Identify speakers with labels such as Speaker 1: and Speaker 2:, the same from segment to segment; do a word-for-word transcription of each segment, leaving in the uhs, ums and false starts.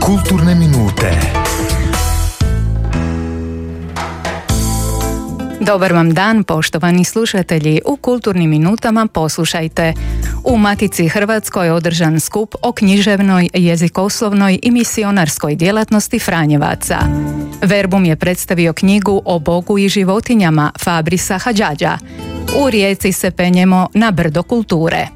Speaker 1: Kulturne minute.
Speaker 2: Dobar vam dan, poštovani slušatelji. U Kulturnim minutama poslušajte. U Matici Hrvatskoj je održan skup o književnoj, jezikoslovnoj i misionarskoj djelatnosti Franjevaca. Verbum je predstavio knjigu o Bogu i životinjama Fabrisa Hadžadža. U Rijeci se penjemo na brdo kulture.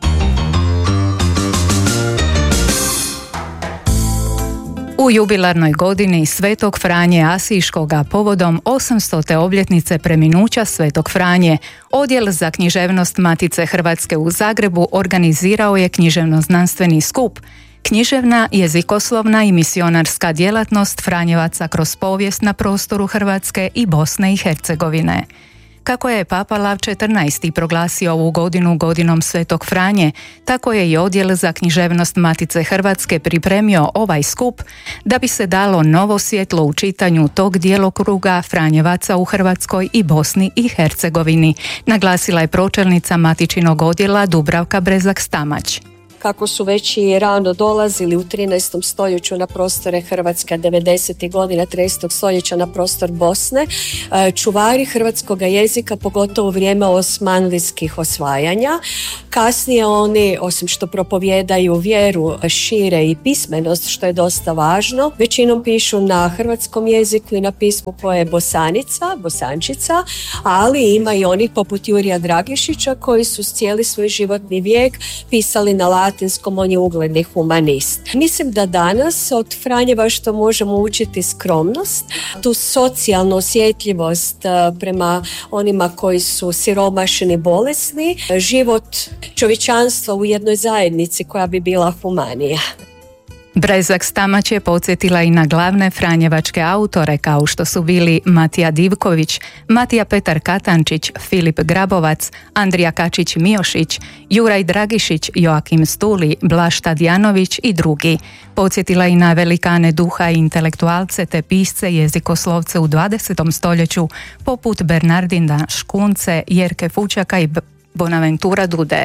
Speaker 2: U jubilarnoj godini Svetog Franje Asiškoga povodom osamstote obljetnice preminuća Svetog Franje, Odjel za književnost Matice Hrvatske u Zagrebu organizirao je književno-znanstveni skup Književna, jezikoslovna i misionarska djelatnost Franjevaca kroz povijest na prostoru Hrvatske i Bosne i Hercegovine. Kako je Papa Lav četrnaesti proglasio ovu godinu godinom Svetog Franje, tako je i Odjel za književnost Matice Hrvatske pripremio ovaj skup da bi se dalo novo svjetlo u čitanju tog djelokruga Franjevaca u Hrvatskoj i Bosni i Hercegovini, naglasila je pročelnica Matičinog odjela Dubravka Brezak-Stamać.
Speaker 3: Kako su već i rano dolazili u trinaestom stoljeću na prostore Hrvatske, devedesetih godina trinaestog stoljeća na prostor Bosne, čuvari hrvatskog jezika, pogotovo u vrijeme osmanlijskih osvajanja. Kasnije oni, osim što propovijedaju vjeru, šire i pismenost, što je dosta važno. Većinom pišu na hrvatskom jeziku i na pismu koje je bosanica, bosančica, ali ima i onih poput Jurija Dragišića koji su cijeli svoj životni vijek pisali na latinskom, on je ugledni humanist. Mislim da danas od Franjeva što možemo učiti skromnost, tu socijalnu osjetljivost prema onima koji su siromašni, bolesni, život čovječanstva u jednoj zajednici koja bi bila humanija.
Speaker 2: Brezak-Stamać je podsjetila i na glavne franjevačke autore kao što su bili Matija Divković, Matija Petar Katančić, Filip Grabovac, Andrija Kačić-Miošić, Juraj Dragišić, Joakim Stuli, Blaž Tadjanović i drugi. Podsjetila i na velikane duha i intelektualce te pisce jezikoslovce u dvadesetom stoljeću poput Bernardina Škunce, Jerke Fučaka i Bonaventura Dude.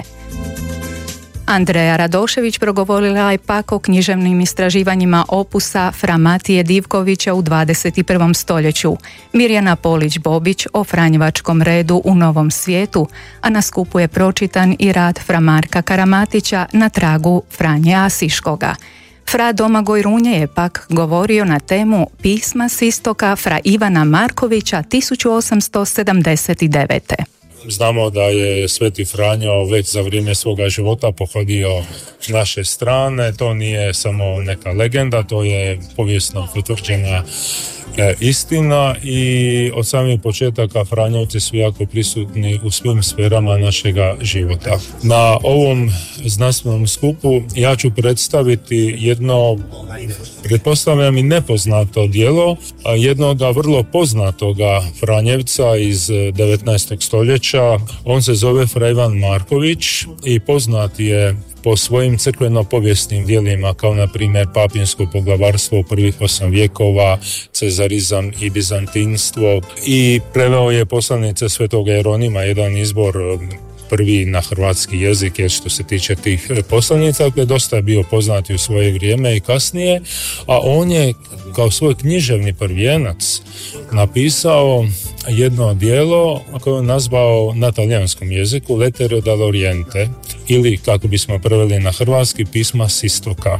Speaker 2: Andreja Radošević progovorila je pak o književnim istraživanjima opusa Fra Matije Divkovića u dvadeset prvom stoljeću, Mirjana Polić-Bobić o franjevačkom redu u Novom svijetu, a na skupu je pročitan i rad Fra Marka Karamatića na tragu Franje Asiškoga. Fra Domagoj Runje je pak govorio na temu pisma s istoka Fra Ivana Markovića tisuću osamsto sedamdeset devete.
Speaker 4: Znamo da je Sveti Franjo već za vrijeme svoga života pohodio naše strane. To nije samo neka legenda, to je povijesno potvrđena e, istina i od samih početaka Franjevci su jako prisutni u svim sferama našega života. Na ovom znanstvenom skupu ja ću predstaviti jedno, pretpostavljam i nepoznato djelo, a jednoga vrlo poznatoga Franjevca iz devetnaestog stoljeća. On se zove Fra Ivan Marković i poznat je po svojim crkveno-povijesnim djelima, kao na primjer Papinsko poglavarstvo u prvih osam vijekova, Cezarizam i Bizantinstvo, i preveo je poslanice Svetog Jeronima, jedan izbor prvi na hrvatski jezik, jer što se tiče tih poslanica, koji je dosta bio poznati u svoje vrijeme i kasnije, a on je kao svoj književni prvijenac napisao jedno djelo koje je nazvao na talijanskom jeziku Lettere dall'Oriente, ili kako bismo preveli na hrvatski, pisma s istoka.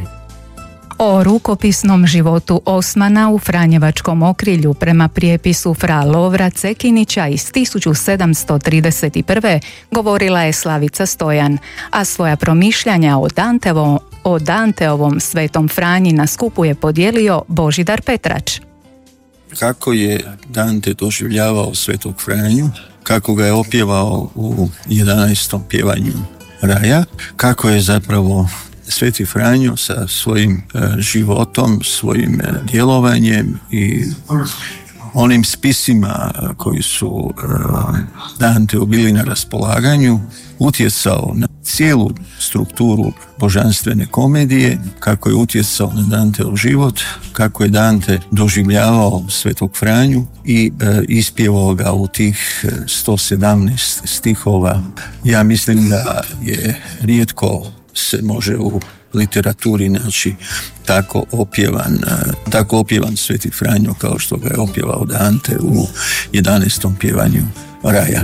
Speaker 2: O rukopisnom životu Osmana u Franjevačkom okrilju prema prijepisu Fra Lovra Cekinića iz tisuću sedamsto trideset prve. govorila je Slavica Stojan, a svoja promišljanja o Danteovom, o Danteovom Svetom Franji na skupu je podijelio Božidar Petrač.
Speaker 5: Kako je Dante doživljavao Svetog Franju, kako ga je opjevao u jedanaestom pjevanju raja, kako je zapravo Sveti Franjo sa svojim e, životom, svojim e, djelovanjem i onim spisima koji su e, Danteu bili na raspolaganju utjecao na cijelu strukturu božanstvene komedije, kako je utjecao na Danteov život, kako je Dante doživljavao Svetog Franju i e, ispjevao ga u tih sto sedamnaest stihova. Ja mislim da je rijetko se može u literaturi naći tako opjevan, tako opjevan Sveti Franjo kao što ga je opjevao Dante u jedanaestom pjevanju Raja.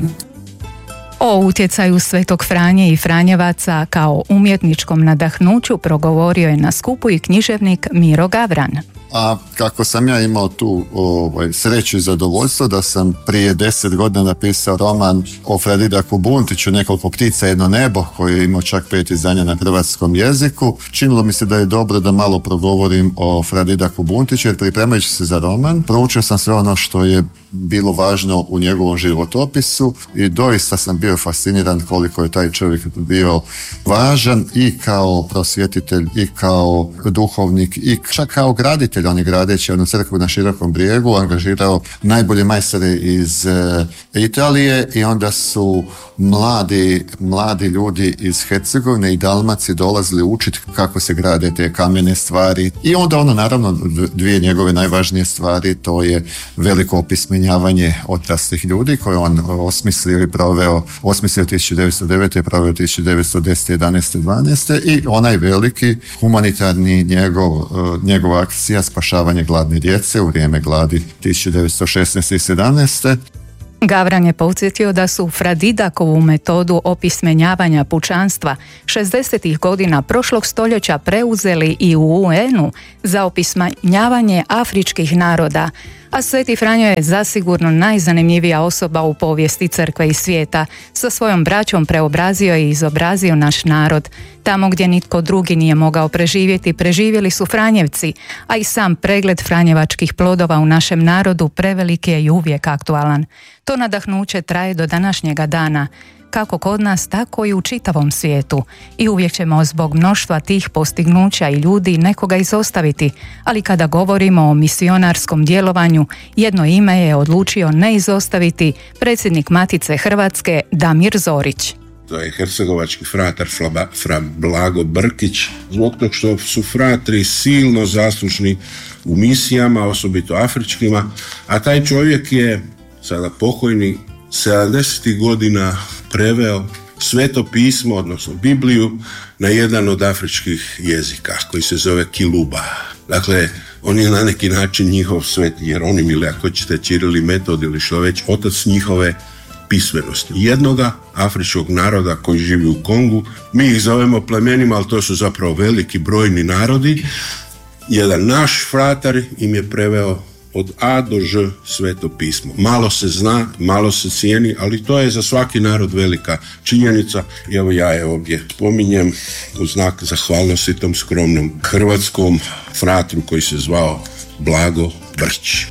Speaker 2: O utjecaju Svetog Franje i Franjevaca kao umjetničkom nadahnuću progovorio je na skupu i književnik Miro Gavran.
Speaker 1: A kako sam ja imao tu ovaj, sreću i zadovoljstvo da sam prije deset godina napisao roman o Fradidaku Buntiću, Nekoliko ptica, jedno nebo, koji je imao čak pet izdanja na hrvatskom jeziku. Činilo mi se da je dobro da malo progovorim o Fradidaku Buntiću, jer pripremajući se za roman, proučio sam sve ono što je bilo važno u njegovom životopisu i doista sam bio fasciniran koliko je taj čovjek bio važan i kao prosvjetitelj i kao duhovnik i čak kao graditelj. On je gradeći jednu crkvu na Širokom brijegu angažirao najbolje majstore iz e, Italije i onda su mladi, mladi ljudi iz Hercegovine i Dalmacije dolazili učiti kako se grade te kamene stvari i onda ono naravno dvije njegove najvažnije stvari, to je veliko opismenjavanje odraslih ljudi koje on osmislio i proveo, osmislio tisuću devetsto devete i proveo tisuću devetsto desete, jedanaeste, dvanaeste i onaj veliki humanitarni njegov, njegova akcija spašavanje gladne djece u vrijeme gladi tisuću devetsto šesnaeste i sedamnaeste.
Speaker 2: Gavran je podsjetio da su Fradidakovu metodu opismenjavanja pučanstva šezdesetih godina prošlog stoljeća preuzeli i u U N-u za opismenjavanje afričkih naroda, a Sveti Franjo je zasigurno najzanimljivija osoba u povijesti crkve i svijeta. Sa svojom braćom preobrazio i izobrazio naš narod. Tamo gdje nitko drugi nije mogao preživjeti, preživjeli su Franjevci, a i sam pregled franjevačkih plodova u našem narodu prevelik je i uvijek aktualan. To nadahnuće traje do današnjega dana, kako kod nas, tako i u čitavom svijetu. I uvijek ćemo zbog mnoštva tih postignuća i ljudi nekoga izostaviti, ali kada govorimo o misionarskom djelovanju, jedno ime je odlučio ne izostaviti predsjednik Matice Hrvatske Damir Zorić.
Speaker 6: To je hercegovački fratar fra Blago Brkić, zbog tog što su fratri silno zaslužni u misijama, osobito afričkima, a taj čovjek je sada pokojni sedamdesetih godina preveo Sveto pismo, odnosno Bibliju, na jedan od afričkih jezika koji se zove Kiluba. Dakle, on je na neki način njihov sveti Jeronim ili ako ćete Ćiril Metod ili što već, otac njihove pismenosti. Jednoga afričkog naroda koji živi u Kongu, mi ih zovemo plemenima, ali to su zapravo veliki brojni narodi. Jedan naš fratar im je preveo od A do Ž Sveto pismo. Malo se zna, malo se cijeni, ali to je za svaki narod velika činjenica. I evo ja je ovdje spominjem u znak zahvalnosti tom skromnom hrvatskom fratru koji se zvao Blago Brkić.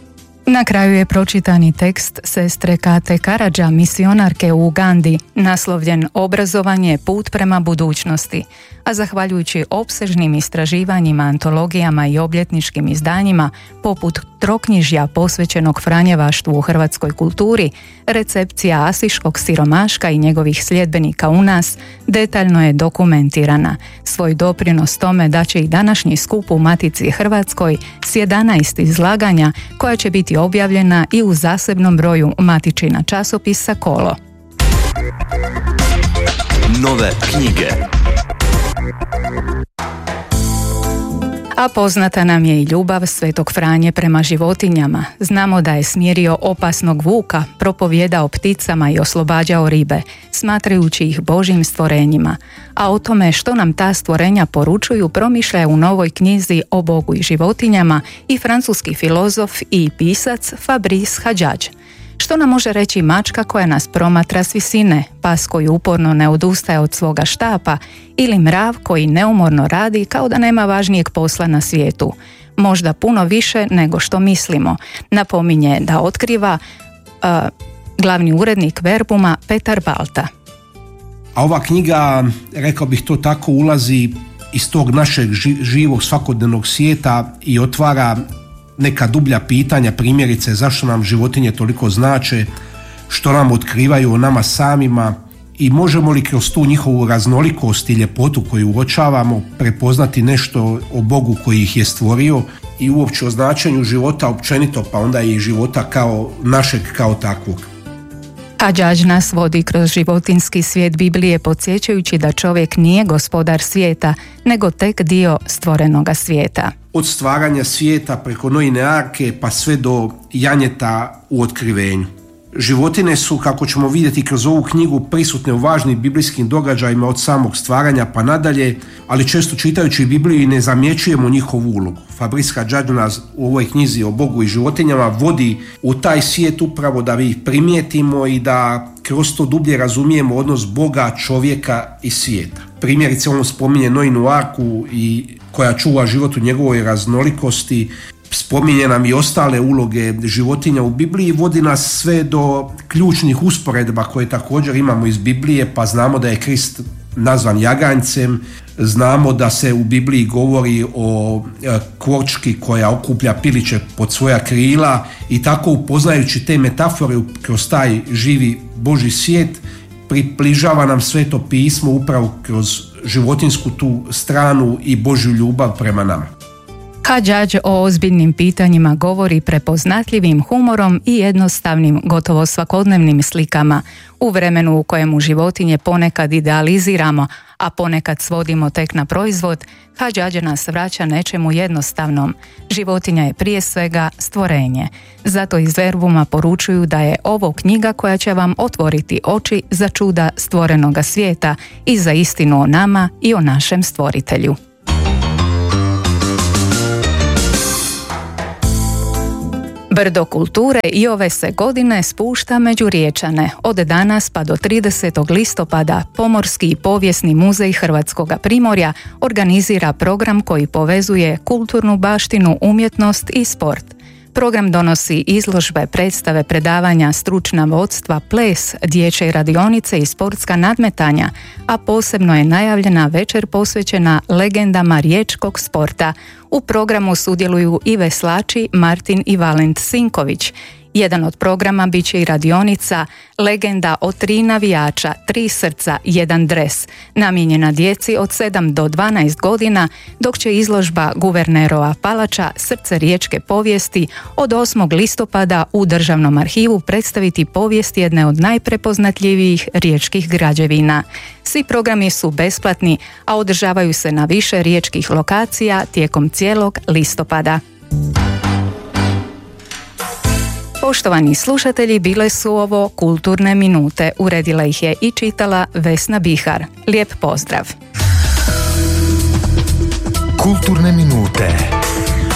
Speaker 2: Na kraju je pročitani tekst sestre Kate Karadža, misionarke u Ugandi, naslovljen Obrazovanje, put prema budućnosti, a zahvaljujući opsežnim istraživanjima, antologijama i obljetničkim izdanjima, poput troknjižja posvećenog franjevaštvu u hrvatskoj kulturi, recepcija asiškog siromaška i njegovih sljedbenika u nas detaljno je dokumentirana. Svoj doprinos tome daće i današnji skup u Matici Hrvatskoj s jedanaest izlaganja koja će biti objavljena i u zasebnom broju Matičina časopisa Kolo.
Speaker 7: Nove knjige.
Speaker 2: A poznata nam je i ljubav Svetog Franje prema životinjama. Znamo da je smirio opasnog vuka, propovijedao pticama i oslobađao ribe, smatrajući ih Božjim stvorenjima. A o tome što nam ta stvorenja poručuju promišlja u novoj knjizi o Bogu i životinjama i francuski filozof i pisac Fabrice Hadjadj. Što nam može reći mačka koja nas promatra s visine, pas koji uporno ne odustaje od svoga štapa ili mrav koji neumorno radi kao da nema važnijeg posla na svijetu? Možda puno više nego što mislimo, napominje da otkriva uh, glavni urednik Verbuma Petar Balta.
Speaker 8: A ova knjiga, rekao bih to tako, ulazi iz tog našeg živog svakodnevnog svijeta i otvara neka dublja pitanja, primjerice zašto nam životinje toliko znače, što nam otkrivaju o nama samima i možemo li kroz tu njihovu raznolikost i ljepotu koju uočavamo prepoznati nešto o Bogu koji ih je stvorio i uopće o značenju života općenito, pa onda i života kao našeg kao takvog.
Speaker 2: Hadžadž nas vodi kroz životinski svijet Biblije, podsjećajući da čovjek nije gospodar svijeta, nego tek dio stvorenoga svijeta.
Speaker 8: Od stvaranja svijeta preko Noine arke pa sve do janjeta u otkrivenju. Životine su, kako ćemo vidjeti kroz ovu knjigu, prisutne u važnim biblijskim događajima od samog stvaranja pa nadalje, ali često čitajući Bibliju ne zamjećujemo njihovu ulogu. Fabrice Hadžadž nas u ovoj knjizi o Bogu i životinjama vodi u taj svijet upravo da ih primijetimo i da kroz to dublje razumijemo odnos Boga, čovjeka i svijeta. Primjerice, on spominje Noinu arku i koja čuva život u njegovoj raznolikosti, spominje nam i ostale uloge životinja u Bibliji, vodi nas sve do ključnih usporedba koje također imamo iz Biblije, pa znamo da je Krist nazvan jaganjcem, znamo da se u Bibliji govori o kvočki koja okuplja piliće pod svoja krila i tako upoznajući te metafore kroz taj živi Božji svijet približava nam Sveto pismo upravo kroz životinsku tu stranu i Božju ljubav prema nama.
Speaker 2: Hadžadž o ozbiljnim pitanjima govori prepoznatljivim humorom i jednostavnim, gotovo svakodnevnim slikama. U vremenu u kojemu životinje ponekad idealiziramo, a ponekad svodimo tek na proizvod, Hadžadž nas vraća nečemu jednostavnom. Životinja je prije svega stvorenje. Zato iz Verbuma poručuju da je ovo knjiga koja će vam otvoriti oči za čuda stvorenoga svijeta i za istinu o nama i o našem stvoritelju. Brdo kulture i ove se godine spušta među Riječane. Od danas pa do tridesetog listopada Pomorski i povijesni muzej Hrvatskoga Primorja organizira program koji povezuje kulturnu baštinu, umjetnost i sport. Program donosi izložbe, predstave, predavanja, stručna vodstva, ples, dječje radionice i sportska nadmetanja, a posebno je najavljena večer posvećena legendama riječkog sporta. U programu sudjeluju i veslači Martin i Valent Sinković. Jedan od programa bit će i radionica Legenda o tri navijača, tri srca, jedan dres, namijenjena djeci od sedam do dvanaest godina, dok će izložba guvernerova palača Srce riječke povijesti od osmog listopada u Državnom arhivu predstaviti povijest jedne od najprepoznatljivijih riječkih građevina. Svi programi su besplatni, a održavaju se na više riječkih lokacija tijekom cijelog listopada. Poštovani slušatelji, bile su ovo kulturne minute. Uredila ih je i čitala Vesna Bihar. Lijep pozdrav.
Speaker 9: Kulturne minute.